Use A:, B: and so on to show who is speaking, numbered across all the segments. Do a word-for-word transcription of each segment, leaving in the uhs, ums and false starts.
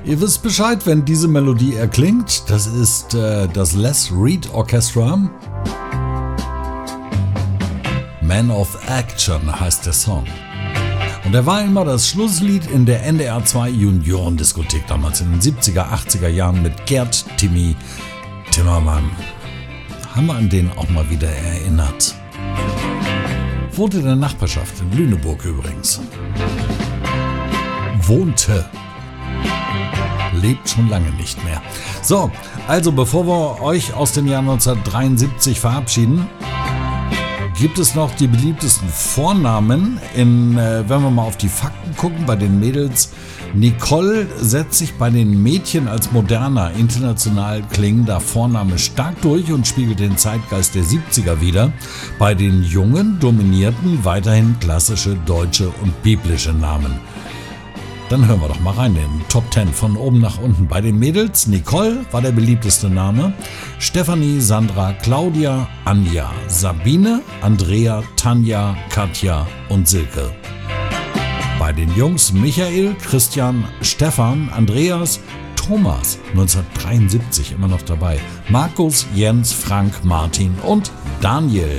A: Ihr wisst Bescheid, wenn diese Melodie erklingt. Das ist äh, das Les Reed Orchestra. Man of Action heißt der Song. Und er war immer das Schlusslied in der N D R zwei Juniorendiskothek damals in den siebziger, achtziger Jahren mit Gerd Timmy Timmermann. Haben wir an den auch mal wieder erinnert. Wohnte in der Nachbarschaft in Lüneburg übrigens. Wohnte. Lebt schon lange nicht mehr. So, also bevor wir euch aus dem Jahr neunzehnhundertdreiundsiebzig verabschieden, gibt es noch die beliebtesten Vornamen, in, äh, wenn wir mal auf die Fakten gucken, bei den Mädels. Nicole setzt sich bei den Mädchen als moderner, international klingender Vorname stark durch und spiegelt den Zeitgeist der siebziger wider. Bei den Jungen dominierten weiterhin klassische deutsche und biblische Namen. Dann hören wir doch mal rein in den Top zehn von oben nach unten. Bei den Mädels, Nicole war der beliebteste Name, Stefanie, Sandra, Claudia, Anja, Sabine, Andrea, Tanja, Katja und Silke. Bei den Jungs, Michael, Christian, Stefan, Andreas, Thomas, neunzehnhundertdreiundsiebzig immer noch dabei, Markus, Jens, Frank, Martin und Daniel.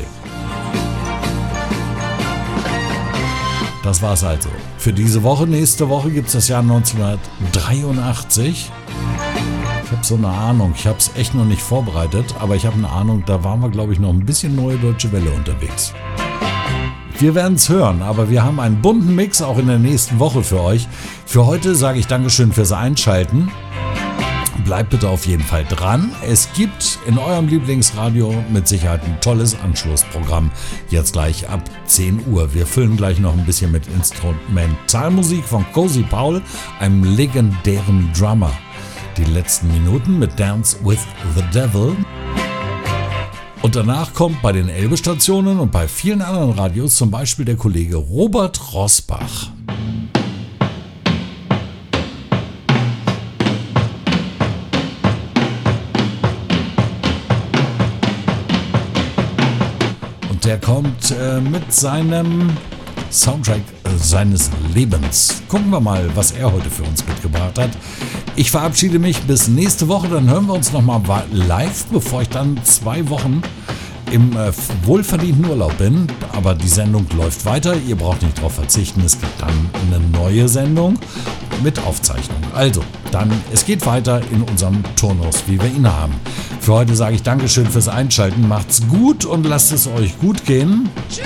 A: Das war's also für diese Woche. Nächste Woche gibt es das Jahr neunzehnhundertdreiundachtzig. Ich habe so eine Ahnung, ich habe es echt noch nicht vorbereitet, aber ich habe eine Ahnung, da waren wir, glaube ich, noch ein bisschen Neue Deutsche Welle unterwegs. Wir werden es hören, aber wir haben einen bunten Mix auch in der nächsten Woche für euch. Für heute sage ich Dankeschön fürs Einschalten. Bleibt bitte auf jeden Fall dran. Es gibt in eurem Lieblingsradio mit Sicherheit ein tolles Anschlussprogramm. Jetzt gleich ab zehn Uhr. Wir füllen gleich noch ein bisschen mit Instrumentalmusik von Cozy Powell, einem legendären Drummer. Die letzten Minuten mit Dance with the Devil. Und danach kommt bei den Elbe-Stationen und bei vielen anderen Radios zum Beispiel der Kollege Robert Rosbach. Der kommt äh, mit seinem Soundtrack äh, seines Lebens. Gucken wir mal, was er heute für uns mitgebracht hat. Ich verabschiede mich bis nächste Woche, dann hören wir uns nochmal live, bevor ich dann zwei Wochen im äh, wohlverdienten Urlaub bin. Aber die Sendung läuft weiter, ihr braucht nicht drauf verzichten. Es gibt dann eine neue Sendung mit Aufzeichnung. Also, dann, es geht weiter in unserem Turnus, wie wir ihn haben. Für heute sage ich Dankeschön fürs Einschalten. Macht's gut und lasst es euch gut gehen. Tschüsschen!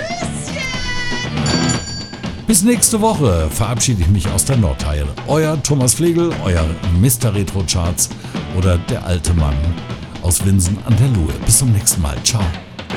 A: Bis nächste Woche verabschiede ich mich aus der Nordteil. Euer Thomas Flegel, euer Mister Retro Charts oder der alte Mann aus Winsen an der Luhe. Bis zum nächsten Mal. Ciao.